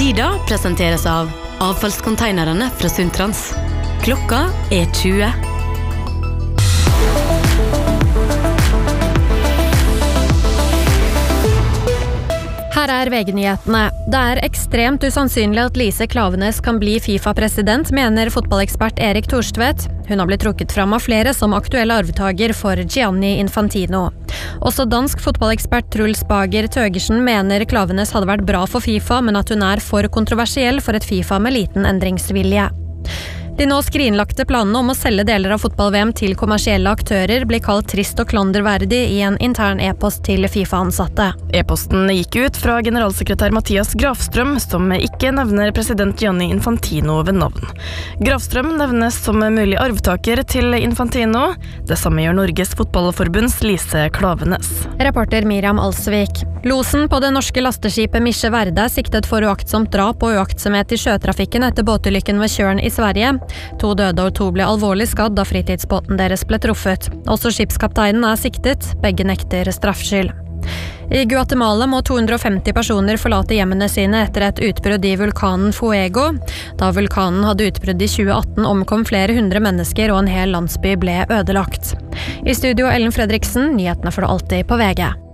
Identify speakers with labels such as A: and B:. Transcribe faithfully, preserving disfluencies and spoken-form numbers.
A: Tida presenteres av avfallskonteinerne fra Sundtrans. Klokka er tjue.
B: Her er V G-nyhetene. Det er ekstremt usannsynlig at Lise Klaveness kan bli FIFA-president, mener fotballekspert Erik Thorstvedt. Hun har blitt trukket fram av flere som aktuell arvtager for Gianni Infantino. Også dansk fotballekspert Truls Bager Tøgersen mener Klaveness hadde vært bra for FIFA, men at hun er for kontroversiell for et FIFA med liten endringsvilje. De nå skrinlagte planene om å selge deler av fotball-V M til kommersielle aktører blir kalt trist og klanderverdig i en intern e-post til FIFA-ansatte.
C: E-posten gikk ut fra generalsekretær Mathias Grafstrøm, som ikke nevner president Gianni Infantino ved navn. Grafstrøm nevnes som mulig arvtaker til Infantino. Det samme gjør Norges fotballforbunds Lise Klaveness.
B: Reporter Miriam Alsvik. Losen på det norske lasteskipet Misje Verde er siktet for uaktsomt drap og uaktsomhet i sjøtrafikken etter båtulykken ved Tjørn i Sverige. To døde og to ble alvorlig skadd da fritidsbåten deres ble truffet. Også skipskapteinen er siktet, begge nekter straffskyld. I Guatemala må to hundre og femti personer forlate hjemmene sine etter et utbrudd i vulkanen Fuego. Da vulkanen hadde utbrudd i tjue atten omkom flere hundre mennesker og en hel landsby ble ødelagt. I studio Ellen Fredriksen, nyhetene får du alltid på V G.